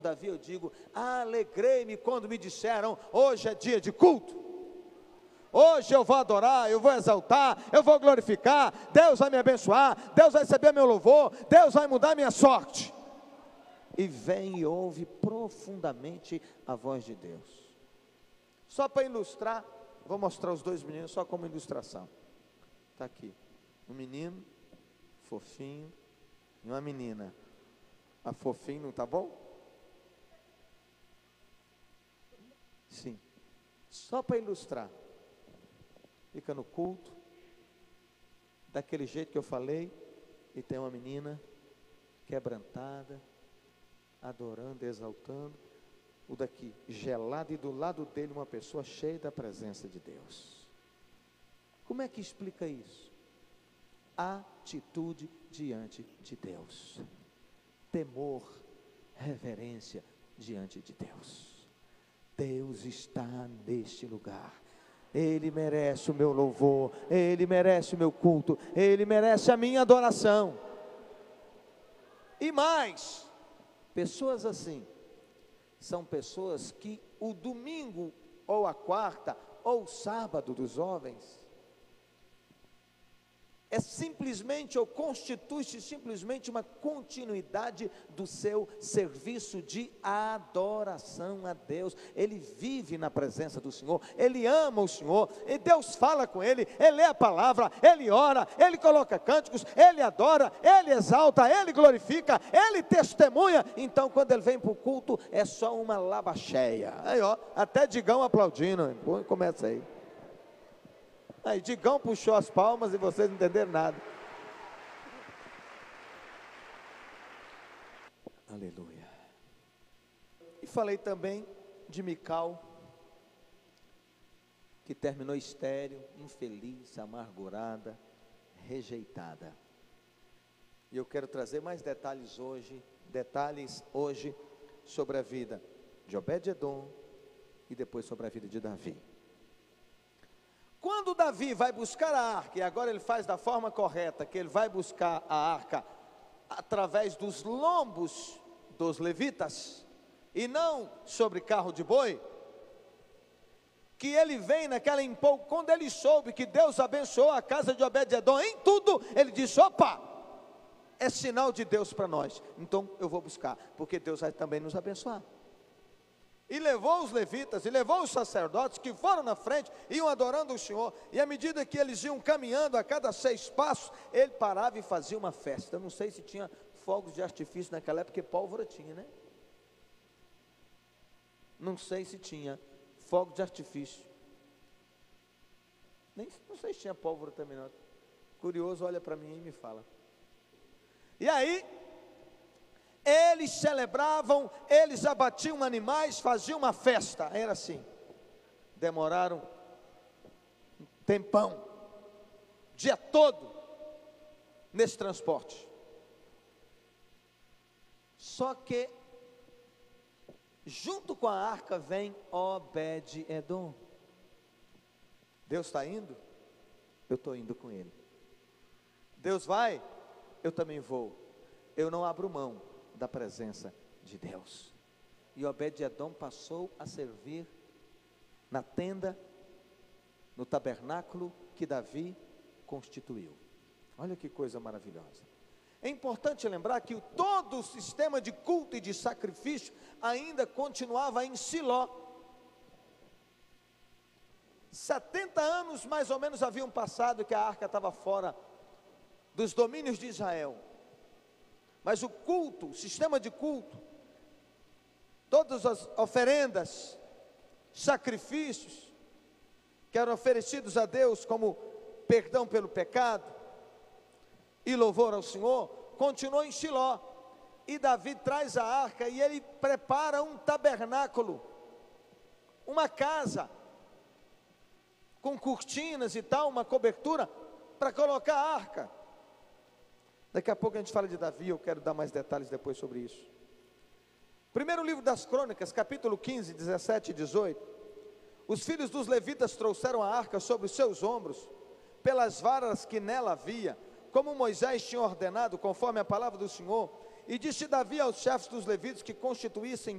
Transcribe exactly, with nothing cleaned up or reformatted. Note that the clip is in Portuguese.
Davi, eu digo, alegrei-me quando me disseram, hoje é dia de culto, hoje eu vou adorar, eu vou exaltar, eu vou glorificar, Deus vai me abençoar, Deus vai receber meu louvor, Deus vai mudar minha sorte. E vem e ouve profundamente a voz de Deus. Só para ilustrar, vou mostrar os dois meninos só como ilustração. Está aqui, um menino, fofinho, e uma menina. A fofinho, não tá bom? Sim, só para ilustrar. Fica no culto, daquele jeito que eu falei, e tem uma menina quebrantada, adorando, exaltando, o daqui gelado, e do lado dele uma pessoa cheia da presença de Deus. Como é que explica isso? Atitude diante de Deus, temor, reverência diante de Deus. Deus está neste lugar, Ele merece o meu louvor, Ele merece o meu culto, Ele merece a minha adoração. E mais, pessoas assim, são pessoas que o domingo, ou a quarta, ou o sábado dos jovens, é simplesmente, ou constitui-se simplesmente uma continuidade do seu serviço de adoração a Deus. Ele vive na presença do Senhor, ele ama o Senhor, e Deus fala com ele, ele lê a palavra, ele ora, ele coloca cânticos, ele adora, ele exalta, ele glorifica, ele testemunha. Então quando ele vem para o culto, é só uma laba cheia. Aí ó, até Digão aplaudindo, começa aí. Aí Digão puxou as palmas e vocês não entenderam nada. Aleluia. E falei também de Mical, que terminou estéril, infeliz, amargurada, rejeitada. E eu quero trazer mais detalhes hoje, detalhes hoje sobre a vida de Obed-edom e depois sobre a vida de Davi. Quando Davi vai buscar a arca, e agora ele faz da forma correta, que ele vai buscar a arca através dos lombos dos levitas, e não sobre carro de boi, que ele vem naquela empolgação, quando ele soube que Deus abençoou a casa de Obed-edom em tudo, ele disse, opa, é sinal de Deus para nós, então eu vou buscar, porque Deus vai também nos abençoar. E levou os levitas, e levou os sacerdotes, que foram na frente, iam adorando o Senhor, e à medida que eles iam caminhando, a cada seis passos, ele parava e fazia uma festa. Eu não sei se tinha fogos de artifício naquela época, porque pólvora tinha, né? Não sei se tinha fogos de artifício, nem, não sei se tinha pólvora também não. Curioso, olha para mim e me fala. E aí, eles celebravam, eles abatiam animais, faziam uma festa, era assim. Demoraram um tempão, dia todo, nesse transporte. Só que, junto com a arca vem Obed-edom. Deus está indo? Eu estou indo com ele. Deus vai? Eu também vou. Eu não abro mão da presença de Deus. E Obed-edom passou a servir na tenda, no tabernáculo que Davi constituiu. Olha que coisa maravilhosa. É importante lembrar que todo o sistema de culto e de sacrifício ainda continuava em Siló. setenta anos mais ou menos haviam passado que a arca estava fora dos domínios de Israel. Mas o culto, o sistema de culto, todas as oferendas, sacrifícios, que eram oferecidos a Deus como perdão pelo pecado e louvor ao Senhor, continuou em Siló. E Davi traz a arca e ele prepara um tabernáculo, uma casa, com cortinas e tal, uma cobertura, para colocar a arca. Daqui a pouco a gente fala de Davi, eu quero dar mais detalhes depois sobre isso. Primeiro livro das Crônicas, capítulo quinze, dezessete e dezoito. Os filhos dos levitas trouxeram a arca sobre os seus ombros, pelas varas que nela havia, como Moisés tinha ordenado, conforme a palavra do Senhor, E disse Davi aos chefes dos levitas que constituíssem